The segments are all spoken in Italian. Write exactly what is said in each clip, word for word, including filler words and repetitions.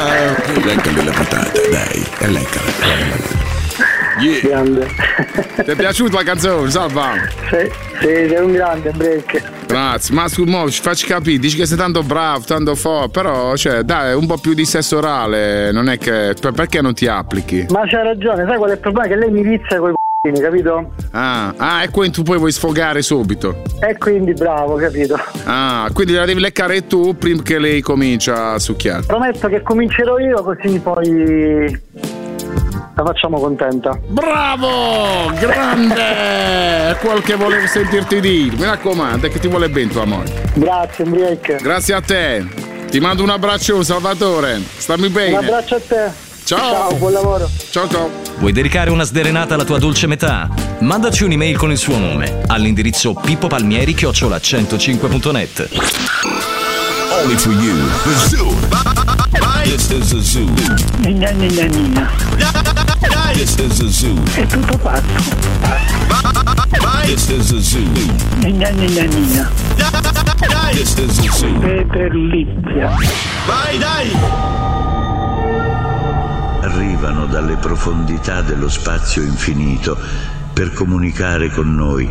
Leccale la patata, dai, e leccala. Yeah. Grande. Ti è piaciuta la canzone, Salva? Sì, sì, sei un grande break. Grazie, ma scusa, ci facci capire, dici che sei tanto bravo, tanto forte, però, cioè, dai, un po' più di sesso orale, non è che, perché non ti applichi? Ma c'hai ragione, sai qual è il problema? Che lei mi vizia coi c***ini, capito? Ah, ah, e quindi tu poi vuoi sfogare subito. E quindi bravo, capito? Ah, quindi la devi leccare tu prima che lei comincia a succhiare. Prometto che comincerò io, così poi la facciamo contenta. Bravo! Grande! È quel che volevo sentirti dire. Mi raccomando, è che ti vuole bene tua moglie. Grazie, break. Grazie a te. Ti mando un abbraccio, Salvatore. Stammi bene. Un abbraccio a te. Ciao. Ciao, buon lavoro. Ciao ciao. Vuoi dedicare una sderenata alla tua dolce metà? Mandaci un'email con il suo nome all'indirizzo pippopalmieri chiocciola centocinque punto net. Only for you, the zoo. This is the zoo. Nina, nina, nina. This is the zoo. È tutto fatto. This is the zoo. Nina, nina, nina. This is the zoo. Peter Lizia. Vai, dai! Arrivano dalle profondità dello spazio infinito per comunicare con noi.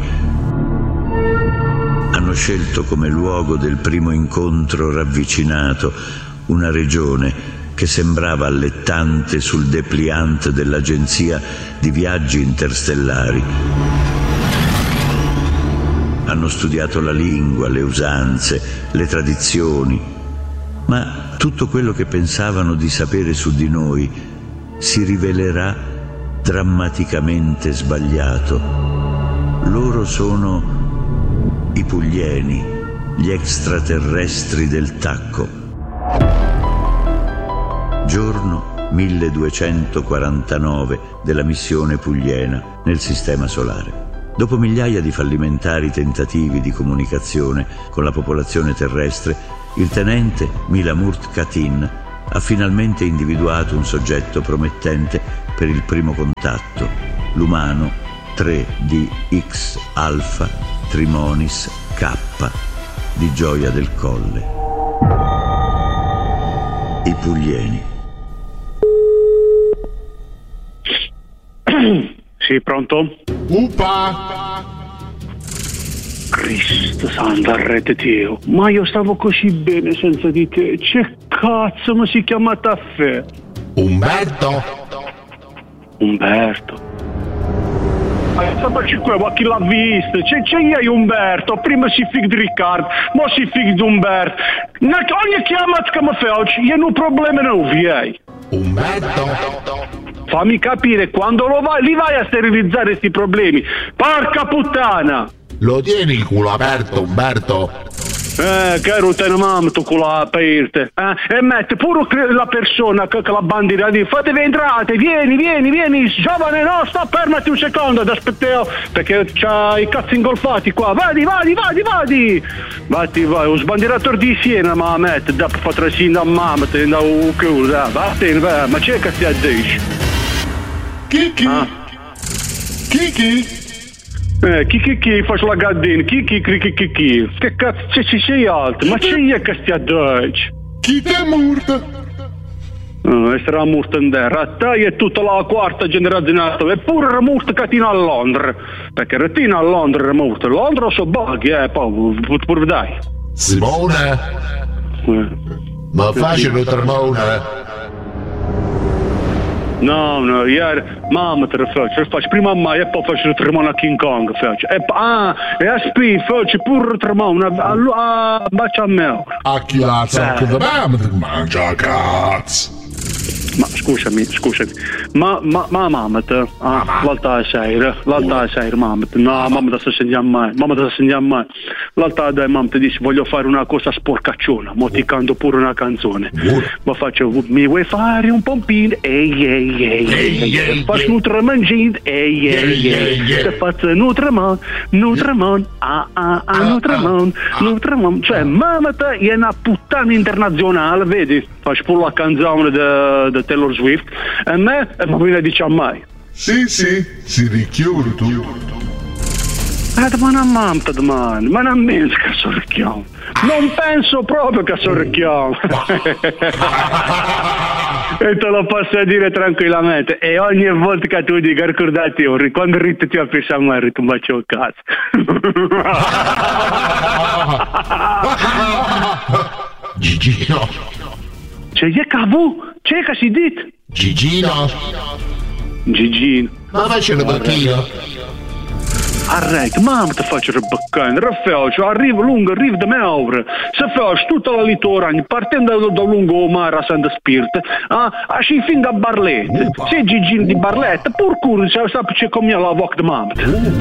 Hanno scelto come luogo del primo incontro ravvicinato una regione che sembrava allettante sul dépliant dell'agenzia di viaggi interstellari. Hanno studiato la lingua, le usanze, le tradizioni, ma tutto quello che pensavano di sapere su di noi si rivelerà drammaticamente sbagliato. Loro sono i Puglieni, gli extraterrestri del tacco. Giorno milleduecentoquarantanove della missione Pugliena nel Sistema Solare. Dopo migliaia di fallimentari tentativi di comunicazione con la popolazione terrestre, il tenente Milamurt Katin ha finalmente individuato un soggetto promettente per il primo contatto, l'umano tre D X Alpha Trimonis K di Gioia del Colle. I Puglieni. Sì, pronto? Upa! Cristo santo, arretati, ma io stavo così bene senza di te. Che cazzo mi si chiama Taffè? Umberto? Umberto? Ma stapaci qua, ma chi l'ha visto? C'è, c'è io Umberto, prima si fig di Riccardo, ma si fig di Umberto. Na, ogni chiamata che mi fai, io non ho problemi non vi. Umberto? Fammi capire, quando lo vai, li vai a sterilizzare questi problemi. Porca puttana! Lo tieni il culo aperto, Umberto? Eh, che rutena mamma tu culo aperto, eh? E mette pure la persona che, che la bandiera di fatevi entrate, vieni, vieni, vieni, giovane, no, sta, fermati un secondo, ti aspettiamo, perché c'ha i cazzi ingolfati qua, vadi, vadi, vadi, vadi, vatti, vai, un sbandieratore di Siena, ma mette, dopo fa trascina da mamma, te da un culo, vatti, ma c'è che ti addici? Chi chi? Ah. Chi chi? Eh, chi chi chi, faccio la gaddina, chi chi chi chi chi chi, che cazzo c'è ci sei altro, ma c'è io che stia a Deutsch? Chi ti è morto? Oh, sarà morto in terra, a te è tutta la quarta generazione, eppure era morto catino a Londra, perché Retino a Londra era morto, Londra so baghi, eh, poi, pure dai. Simone? Eh. Ma facile Tremone? No, no, ieri mamma te lo faccio, faccio prima a mai e poi faccio il tremone a King Kong, faccio. E, ah, e a Spi faccio pure il tremone a, a, a bacio a me. A chi la sacca da mamma ti mangia cazzo. Ma scusami, scusami, ma, ma, ma mamma te, ah, l'altra sera, l'altra sera mamma te, no, mamma te sta sentendo mai, mamma te sta sentendo mai, l'altra dai mamma ti dice voglio fare una cosa sporcacciona, mo ti canto pure una canzone, ma faccio, mi vuoi fare un pompino, ehi ehi ehi, ehi ehi, faccio un tremangino, ehi ehi ehi, te faccio Nutramon, Nutramon, ah ah ah, Nutramon, Nutramon, cioè mamma te è una puttana internazionale, vedi, faccio pure la canzone de da Taylor Swift e me e ma mi dice a mai sì sì si richiude tu Ma non mamma domani, ma non penso che sorrecchiamo. Non penso proprio che sorrecchiamo. E te lo posso dire tranquillamente. E ogni volta che tu dica ricordati ora, quando Ritto ti appesa a me, Ritto mi faccio cazzo. Gigino. C'è che cavù? C'è che si dit? Gigino. Gigino. Ma faccio una bocchina. Arrête, mamma ti faccio il baccano, Raffaele, cioè arrivo lungo, arrivo da me ora, se fai tutta la litorania, partendo da, da lungo il mare a Santa Spirita, ah, a sci fin da Barlette, se Gigino di Barlette, pur cur, se sappi c'è come la voc di mamma.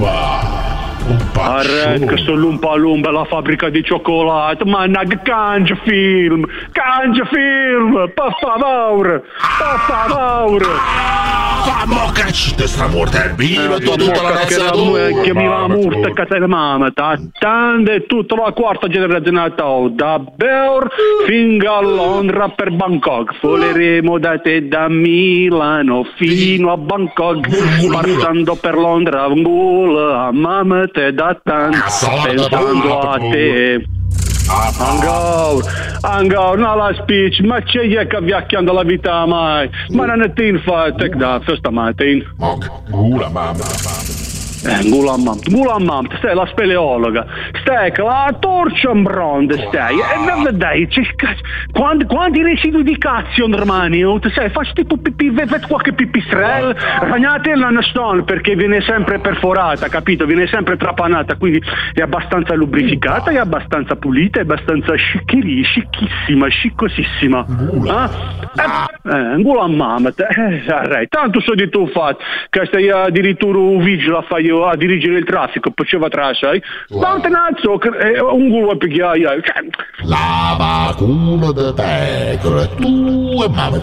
Arrête, che sto lumpa lumpa la fabbrica di cioccolato, ma una cangia film, cangia film, per favore, per favore. Fa mocca, te sta morta il vino, Eh, tutta la razza tua. che mi va morta casa di mamma, attende tutta la quarta generazione da Beur fino a Londra per Bangkok, voleremo da te da Milano fino a Bangkok, passando per Londra, Angola, mamma te da tanto, pensando a te. Angol, Angol, non la speech, ma c'è che viacchiando la vita mai, ma non è tin fa, tek da, sta mattina. Mocca, gula mamma. Eh, gula mamma, gula mamma, stai la speleologa, stai la torcia in bronda, stai, e dai, quanti, quanti residui di cazzo in Romania, sai, faccio tipo pipì, vedi qualche pipistrello, ragnate la stone perché viene sempre perforata, capito, viene sempre trapanata, quindi è abbastanza lubrificata, è abbastanza pulita, è abbastanza scicchiri, scicchissima, sciccosissima, eh, eh, gula mamma, eh, tanto so di tu fatto, che stai addirittura un vigile a fare a dirigere il traffico, poi ci va tra, sai? Quanto nazzo, un gulo a picchiare. Lava culo de pecora, tu e mamma.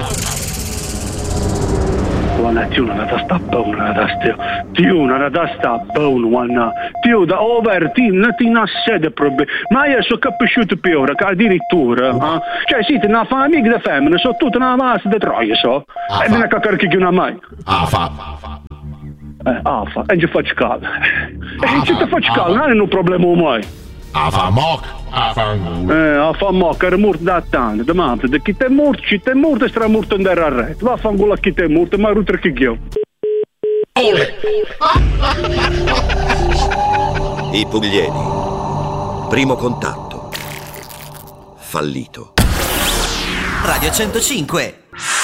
Guarda, ti una da sta buona, da sta, ti una da sta buona, guarda, ti da over, ti non ti na sede problemi, ma io so capisciuto più ora, che addirittura, eh? Cioè, siete una famiglia di femmine, so tutta una massa di troia, so, e viene a cacare chi una mai. Ah, fa, fa, fa. Eh, ah, fa, e ci faccio caldo. E ci ti faccio caldo, non è un problema mai. Ah, fa moc, ah, fa un Eh, a fa moc, era morto da tanto, da mamma, da chi te è morto, chi te è morto e sarà morto in terra a re. Va a fanculo a chi te è morto, ma rutre chi io. Ole. I Pugliesi. Primo contatto. Fallito. Radio centocinque.